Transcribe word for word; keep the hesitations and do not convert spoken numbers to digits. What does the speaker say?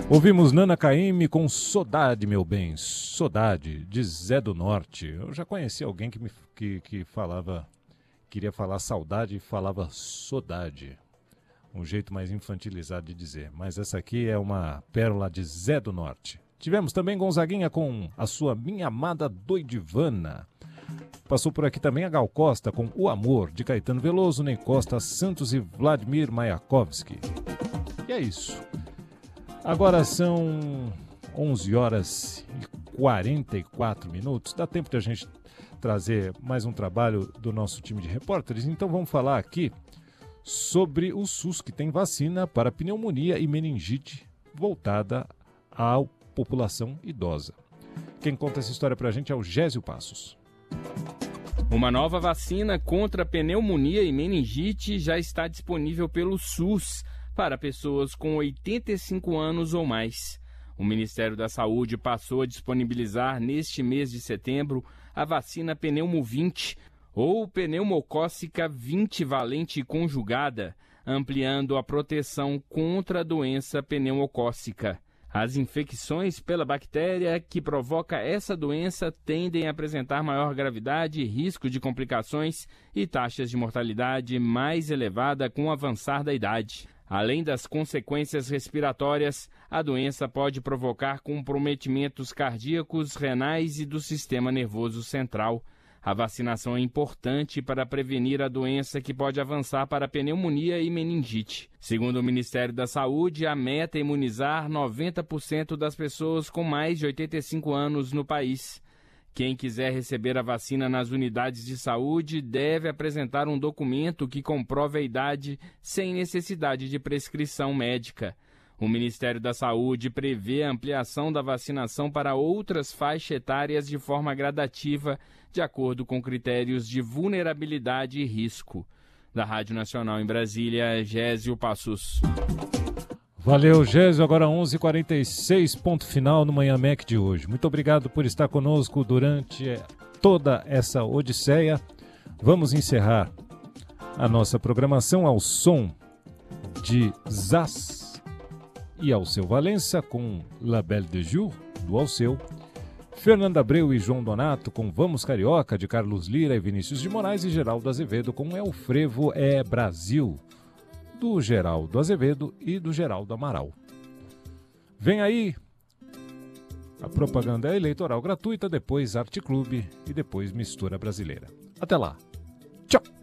Ouvimos Nana Caymmi com Saudade, meu bem, Saudade, de Zé do Norte. Eu já conheci alguém que, me, que, que falava, queria falar saudade e falava Saudade. Um jeito mais infantilizado de dizer. Mas essa aqui é uma pérola de Zé do Norte. Tivemos também Gonzaguinha com a sua Minha Amada Doidivana. Passou por aqui também a Gal Costa com O Amor, de Caetano Veloso, Ney Costa Santos e Vladimir Mayakovsky. E é isso. Agora são onze horas e quarenta e quatro minutos. Dá tempo de a gente trazer mais um trabalho do nosso time de repórteres. Então vamos falar aqui sobre o SUS, que tem vacina para pneumonia e meningite voltada à população idosa. Quem conta essa história para a gente é o Gésio Passos. Uma nova vacina contra pneumonia e meningite já está disponível pelo SUS para pessoas com oitenta e cinco anos ou mais. O Ministério da Saúde passou a disponibilizar neste mês de setembro a vacina Pneumovinte ou pneumocócica vinte valente conjugada, ampliando a proteção contra a doença pneumocócica. As infecções pela bactéria que provoca essa doença tendem a apresentar maior gravidade, risco de complicações e taxas de mortalidade mais elevada com o avançar da idade. Além das consequências respiratórias, a doença pode provocar comprometimentos cardíacos, renais e do sistema nervoso central. A vacinação é importante para prevenir a doença que pode avançar para pneumonia e meningite. Segundo o Ministério da Saúde, a meta é imunizar noventa por cento das pessoas com mais de oitenta e cinco anos no país. Quem quiser receber a vacina nas unidades de saúde deve apresentar um documento que comprove a idade sem necessidade de prescrição médica. O Ministério da Saúde prevê a ampliação da vacinação para outras faixas etárias de forma gradativa, de acordo com critérios de vulnerabilidade e risco. Da Rádio Nacional em Brasília, Gésio Passos. Valeu, Gésio. Agora onze e quarenta e seis, ponto final no Manhã Mac de hoje. Muito obrigado por estar conosco durante toda essa odisseia. Vamos encerrar a nossa programação ao som de Zaz e Alceu Valença com La Belle de Jour, do Alceu. Fernanda Abreu e João Donato com Vamos Carioca, de Carlos Lira e Vinícius de Moraes, e Geraldo Azevedo com É o Frevo é Brasil, do Geraldo Azevedo e do Geraldo Amaral. Vem aí a propaganda eleitoral gratuita, depois Arte Clube e depois Mistura Brasileira. Até lá. Tchau.